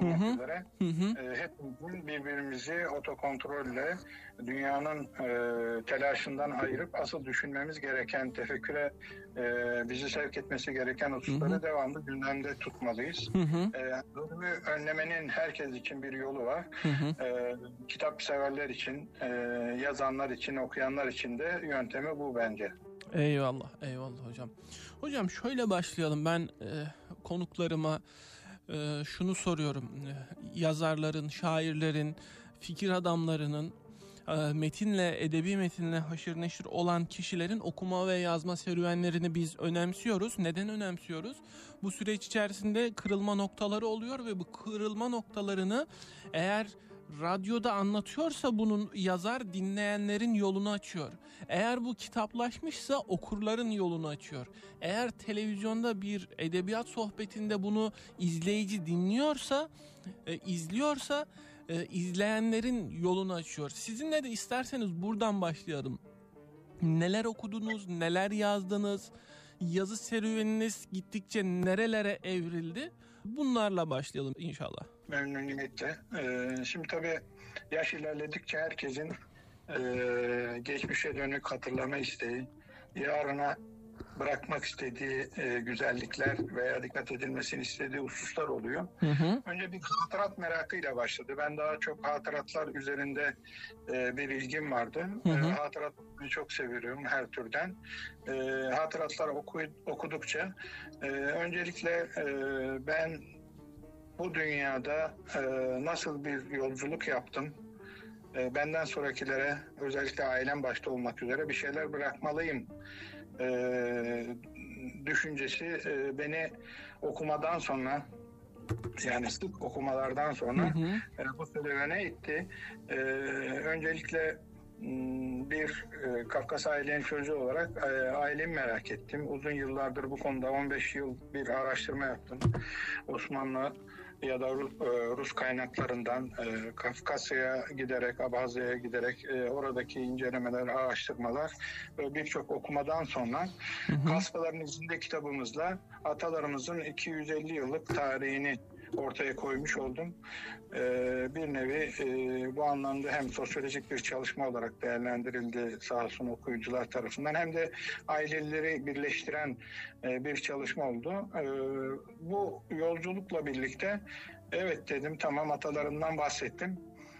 olmak üzere hepimizin birbirimizi otokontrolle dünyanın telaşından ayırıp asıl düşünmemiz gereken, tefekküre bizi sevk etmesi gereken hususları devamlı gündemde tutmalıyız. Zulmü önlemenin herkes için bir yolu var. Kitap severler için, yazanlar için, okuyanlar için de yöntemi bu bence. Eyvallah, eyvallah hocam. Hocam şöyle başlayalım. Ben konuklarıma şunu soruyorum. Yazarların, şairlerin, fikir adamlarının, metinle, edebi metinle haşır neşir olan kişilerin okuma ve yazma serüvenlerini biz önemsiyoruz. Neden önemsiyoruz? Bu süreç içerisinde kırılma noktaları oluyor ve bu kırılma noktalarını eğer radyoda anlatıyorsa bunun yazar dinleyenlerin yolunu açıyor. Eğer bu kitaplaşmışsa okurların yolunu açıyor. Eğer televizyonda bir edebiyat sohbetinde bunu izleyici dinliyorsa, izliyorsa izleyenlerin yolunu açıyor. Sizinle de isterseniz buradan başlayalım. Neler okudunuz, neler yazdınız, yazı serüveniniz gittikçe nerelere evrildi? Bunlarla başlayalım inşallah. Memnuniyetle. Şimdi tabii yaş ilerledikçe herkesin geçmişe dönük hatırlama isteği, yarına bırakmak istediği güzellikler veya dikkat edilmesini istediği hususlar oluyor. Önce bir hatırat merakıyla başladı. Ben daha çok hatıratlar üzerinde bir ilgim vardı. Hatıratları çok seviyorum her türden. Hatıratlar okudukça öncelikle ben bu dünyada nasıl bir yolculuk yaptım, benden sonrakilere, özellikle ailem başta olmak üzere bir şeyler bırakmalıyım düşüncesi beni okumadan sonra, yani sık okumalardan sonra bu serüvene itti. Öncelikle bir Kafkas ailenin çocuğu olarak ailemi merak ettim. Uzun yıllardır bu konuda 15 yıl bir araştırma yaptım. Osmanlı ya da Rus kaynaklarından Kafkasya'ya giderek, Abhazya'ya giderek oradaki incelemeler, araştırmalar ve birçok okumadan sonra Kaspaların İzinde kitabımızla atalarımızın 250 yıllık tarihini ortaya koymuş oldum. Bir nevi bu anlamda hem sosyolojik bir çalışma olarak değerlendirildi sağ olsun okuyucular tarafından, hem de aileleri birleştiren bir çalışma oldu. Bu yolculukla birlikte evet dedim, tamam, atalarımdan bahsettim.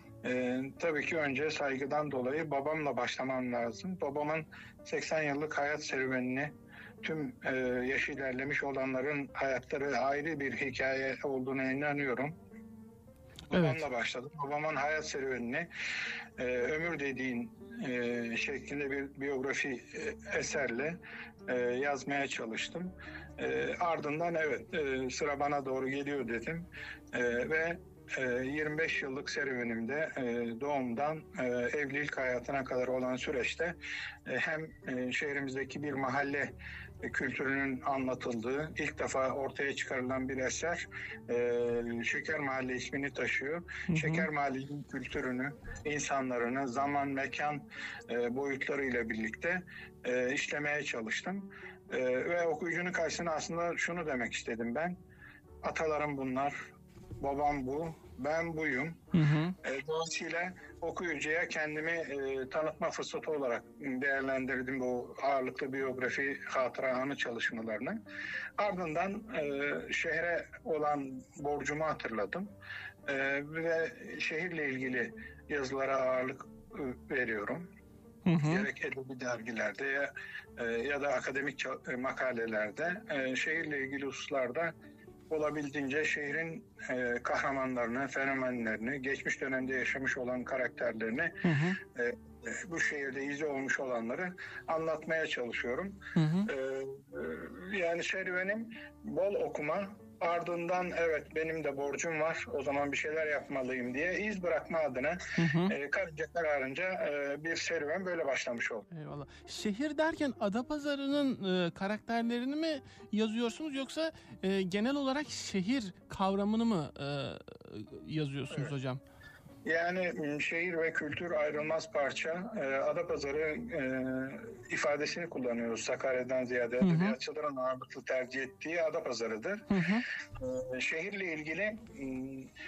Tabii ki önce saygıdan dolayı babamla başlamam lazım. Babamın 80 yıllık hayat serüvenini, tüm yaşı ilerlemiş olanların hayatları ayrı bir hikaye olduğuna inanıyorum. Babamla başladım. Babamın hayat serüvenini ömür dediğin şeklinde bir biyografi eserle yazmaya çalıştım. Ardından evet sıra bana doğru geliyor dedim ve 25 yıllık serüvenimde doğumdan evlilik hayatına kadar olan süreçte hem şehrimizdeki bir mahalle kültürünün anlatıldığı, ilk defa ortaya çıkarılan bir eser Şeker Mahalle ismini taşıyor. Şeker Mahalle'nin kültürünü, insanlarını, zaman, mekan boyutlarıyla birlikte işlemeye çalıştım. Ve okuyucunun karşısına aslında şunu demek istedim ben: atalarım bunlar, babam bu, ben buyum. Dolayısıyla okuyucuya kendimi tanıtma fırsatı olarak değerlendirdim bu ağırlıklı biyografi, hatıra anı çalışmalarını. Ardından şehre olan borcumu hatırladım ve şehirle ilgili yazılara ağırlık veriyorum. Gerek edebi dergilerde ya da akademik makalelerde şehirle ilgili hususlarda olabildiğince şehrin kahramanlarını, fenomenlerini, geçmiş dönemde yaşamış olan karakterlerini, bu şehirde izi olmuş olanları anlatmaya çalışıyorum. Yani serüvenim bol okuma, ardından evet benim de borcum var, o zaman bir şeyler yapmalıyım diye iz bırakma adına karınca kararınca bir serüven böyle başlamış oldu. Eyvallah. Şehir derken Adapazarı'nın karakterlerini mi yazıyorsunuz, yoksa genel olarak şehir kavramını mı yazıyorsunuz hocam? Yani şehir ve kültür ayrılmaz parça. Adapazarı ifadesini kullanıyoruz Sakarya'dan ziyade. Edebiyatçıların ağırlıklı tercih ettiği Adapazarı'dır. Şehirle ilgili